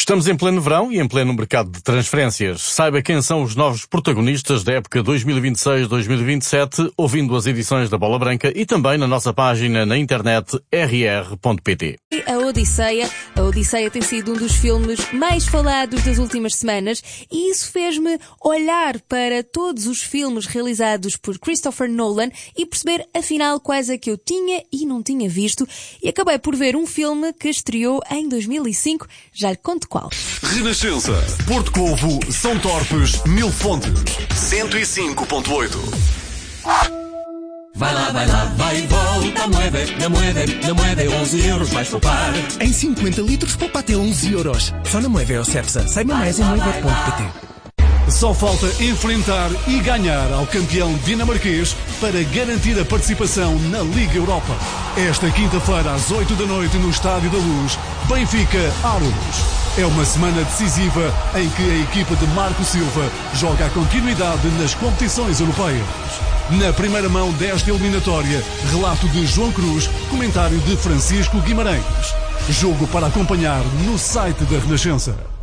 Estamos em pleno verão e em pleno mercado de transferências. Saiba quem são os novos protagonistas da época 2026-2027, ouvindo as edições da Bola Branca e também na nossa página na internet rr.pt. A Odisseia tem sido um dos filmes mais falados das últimas semanas e isso fez-me olhar para todos os filmes realizados por Christopher Nolan e perceber afinal quais é que eu tinha e não tinha visto, e acabei por ver um filme que estreou em 2005, já lhe conto qual. Renascença, Porto Covo, São Torpes, Mil Fontes, 105.8. Vai lá, vai e volta, na Moeve, 11 euros vais poupar. Em 50 litros poupa até 11 euros. Só na Moeve ou Cepsa. Saiba mais em moeve.pt. Só falta enfrentar e ganhar ao campeão dinamarquês para garantir a participação na Liga Europa. Esta quinta-feira às 8 da noite no Estádio da Luz, Benfica-Aarhus. É uma semana decisiva em que a equipa de Marco Silva joga a continuidade nas competições europeias. Na primeira mão desta eliminatória, relato de João Cruz, comentário de Francisco Guimarães. Jogo para acompanhar no site da Renascença.